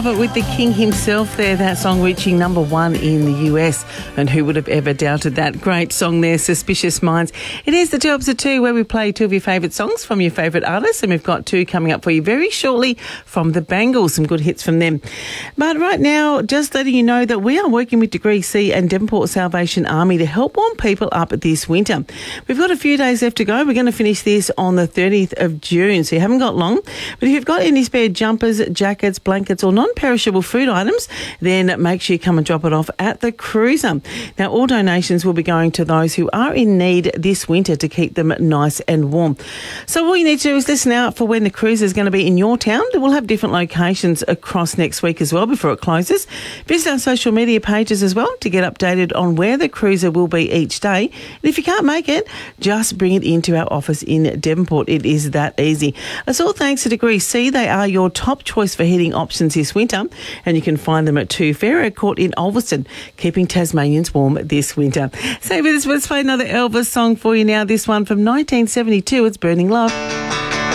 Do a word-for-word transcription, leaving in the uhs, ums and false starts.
Love It with the King himself there. That song reaching number one in the U S. And who would have ever doubted that? Great song there, Suspicious Minds. It is the two ups of two where we play two of your favourite songs from your favourite artists. And we've got two coming up for you very shortly from the Bangles. Some good hits from them. But right now, just letting you know that we are working with Degree C and Devonport Salvation Army to help warm people up this winter. We've got a few days left to go. We're going to finish this on the thirtieth of June, so you haven't got long. But if you've got any spare jumpers, jackets, blankets or non-perishable food items, then make sure you come and drop it off at the Cruiser. Now, all donations will be going to those who are in need this winter to keep them nice and warm. So all you need to do is listen out for when the Cruiser is going to be in your town. We'll have different locations across next week as well before it closes. Visit our social media pages as well to get updated on where the Cruiser will be each day. And if you can't make it, just bring it into our office in Devonport. It is that easy. It's all thanks to Degree C. They are your top choice for heating options this winter, and you can find them at two Farrer Court in Ulverston, keeping Tasmanians warm this winter. Stay with us. Let's play another Elvis song for you now. This one from nineteen seventy-two. It's Burning Love.